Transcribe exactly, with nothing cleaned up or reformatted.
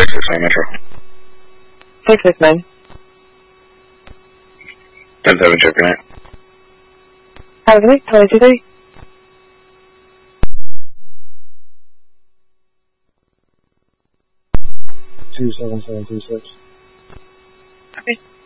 six nine Metro. six six nine. ten seven, check your night. Have a good night. twenty-two thirty. two seven seven two six. Okay.